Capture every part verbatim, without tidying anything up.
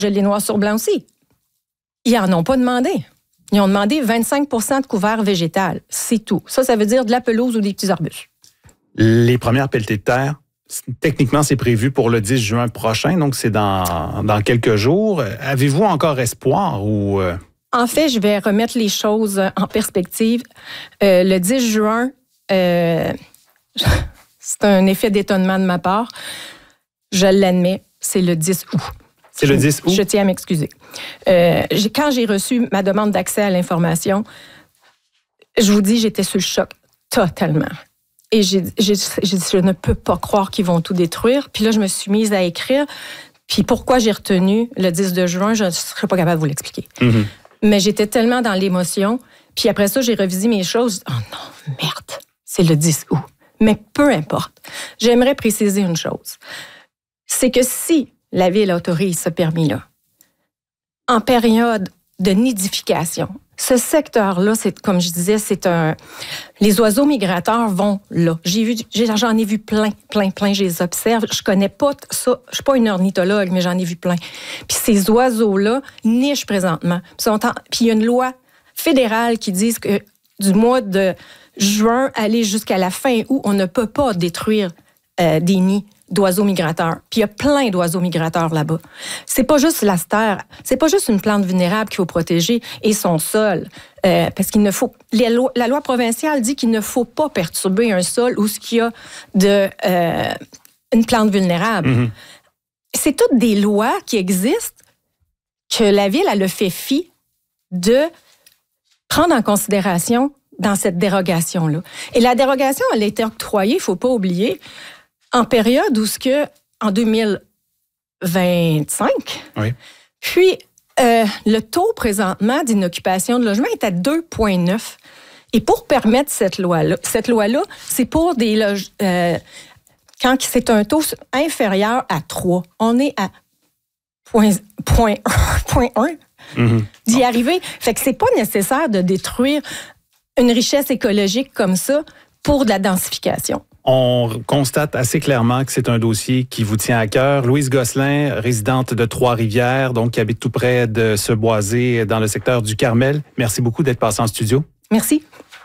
Je l'ai noir sur blanc aussi. Ils n'en ont pas demandé. Ils ont demandé vingt-cinq pour cent de couvert végétal. C'est tout. Ça, ça veut dire de la pelouse ou des petits arbustes. Les premières pelletées de terre, techniquement, c'est prévu pour le dix juin prochain, donc c'est dans, dans quelques jours. Avez-vous encore espoir ou... Euh... En fait, je vais remettre les choses en perspective. Euh, le dix juin, euh, c'est un effet d'étonnement de ma part. Je l'admets, c'est le dix août. C'est le dix août? Je tiens à m'excuser. Euh, j'ai, quand j'ai reçu ma demande d'accès à l'information, je vous dis, j'étais sous le choc totalement. Et j'ai, j'ai, j'ai dit, je ne peux pas croire qu'ils vont tout détruire. Puis là, je me suis mise à écrire. Puis pourquoi j'ai retenu le dix juin, je ne serais pas capable de vous l'expliquer. Mm-hmm. Mais j'étais tellement dans l'émotion. Puis après ça, j'ai revisé mes choses. Oh non, merde, c'est le dix août. Mais peu importe. J'aimerais préciser une chose. C'est que si la Ville autorise ce permis-là, en période de nidification, ce secteur-là, c'est, comme je disais, c'est un... Les oiseaux migrateurs vont là. J'ai vu, j'en ai vu plein, plein, plein, je les observe. Je connais pas ça, je suis pas une ornithologue, mais j'en ai vu plein. Puis ces oiseaux-là nichent présentement. Puis il y a une loi fédérale qui dit que du mois de juin aller jusqu'à la fin août, on ne peut pas détruire euh, des nids d'oiseaux migrateurs. Puis il y a plein d'oiseaux migrateurs là-bas. C'est pas juste l'astère, c'est pas juste une plante vulnérable qu'il faut protéger et son sol. Euh, parce qu'il ne faut... La loi, la loi provinciale dit qu'il ne faut pas perturber un sol où il y a de, euh, une plante vulnérable. Mm-hmm. C'est toutes des lois qui existent que la Ville, elle a fait fi de prendre en considération dans cette dérogation-là. Et la dérogation, elle a été octroyée, il ne faut pas oublier, en période où ce que, en deux mille vingt-cinq, oui. Puis euh, le taux présentement d'inoccupation de logement est à deux virgule neuf. Et pour permettre cette loi-là, cette loi-là, c'est pour des logements, euh, quand c'est un taux inférieur à trois. On est à zéro virgule un mm-hmm. d'y arriver. Fait que c'est pas nécessaire de détruire une richesse écologique comme ça pour de la densification. On constate assez clairement que c'est un dossier qui vous tient à cœur. Louise Gosselin, résidente de Trois-Rivières, donc qui habite tout près de ce boisé dans le secteur du Carmel. Merci beaucoup d'être passée en studio. Merci.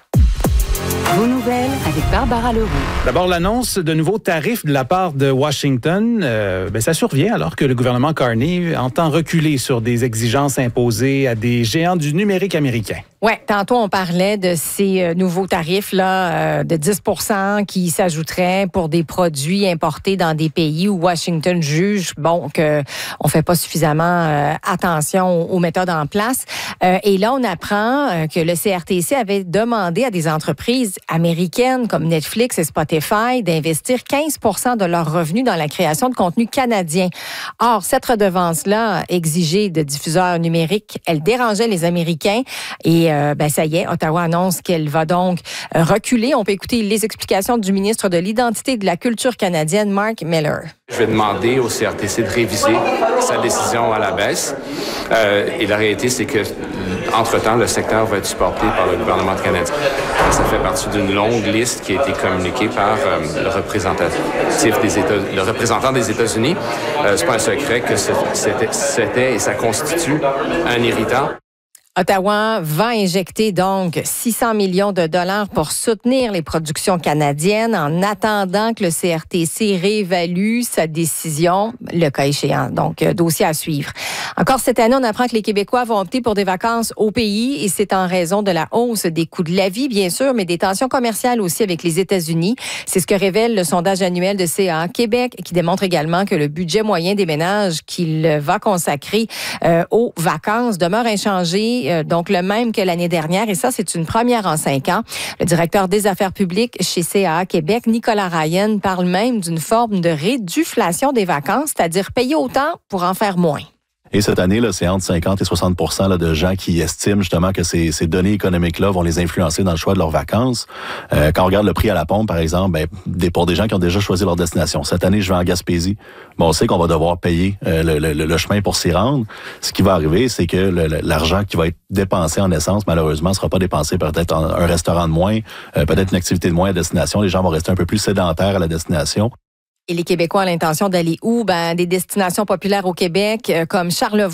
Vos nouvelles avec Barbara Leroux. D'abord, l'annonce de nouveaux tarifs de la part de Washington, euh, ben ça survient alors que le gouvernement Carney entend reculer sur des exigences imposées à des géants du numérique américain. Oui, tantôt, on parlait de ces euh, nouveaux tarifs-là euh, de dix pour cent qui s'ajouteraient pour des produits importés dans des pays où Washington juge, bon, qu'on ne fait pas suffisamment euh, attention aux, aux méthodes en place. Euh, et là, on apprend euh, que le C R T C avait demandé à des entreprises américaines comme Netflix et Spotify d'investir quinze pour cent de leurs revenus dans la création de contenu canadien. Or, cette redevance-là, exigée de diffuseurs numériques, elle dérangeait les Américains et Euh, ben ça y est, Ottawa annonce qu'elle va donc euh, reculer. On peut écouter les explications du ministre de l'Identité et de la Culture canadienne, Mark Miller. Je vais demander au C R T C de réviser sa décision à la baisse. Euh, et la réalité, c'est que, entre-temps, le secteur va être supporté par le gouvernement canadien. Ça fait partie d'une longue liste qui a été communiquée par euh, le représentatif des États, le représentant des États-Unis. Euh, c'est pas un secret que c'était, c'était et ça constitue un irritant. Ottawa va injecter donc six cents millions de dollars pour soutenir les productions canadiennes en attendant que le C R T C réévalue sa décision, le cas échéant. Donc, dossier à suivre. Encore cette année, on apprend que les Québécois vont opter pour des vacances au pays et c'est en raison de la hausse des coûts de la vie, bien sûr, mais des tensions commerciales aussi avec les États-Unis. C'est ce que révèle le sondage annuel de C A A Québec qui démontre également que le budget moyen des ménages qu'il va consacrer euh, aux vacances demeure inchangé. Donc, le même que l'année dernière. Et ça, c'est une première en cinq ans. Le directeur des affaires publiques chez C A A Québec, Nicolas Ryan, parle même d'une forme de réduflation des vacances, c'est-à-dire payer autant pour en faire moins. Et cette année, là, c'est entre cinquante et soixante pour cent là, de gens qui estiment justement que ces, ces données économiques-là vont les influencer dans le choix de leurs vacances. Euh, quand on regarde le prix à la pompe, par exemple, ben, des, pour des gens qui ont déjà choisi leur destination. Cette année, je vais en Gaspésie. Bon, on sait qu'on va devoir payer euh, le, le, le chemin pour s'y rendre. Ce qui va arriver, c'est que le, l'argent qui va être dépensé en essence, malheureusement, ne sera pas dépensé peut-être en un restaurant de moins, euh, peut-être une activité de moins à destination. Les gens vont rester un peu plus sédentaires à la destination. Et les Québécois ont l'intention d'aller où? Ben, des destinations populaires au Québec, euh, comme Charlevoix.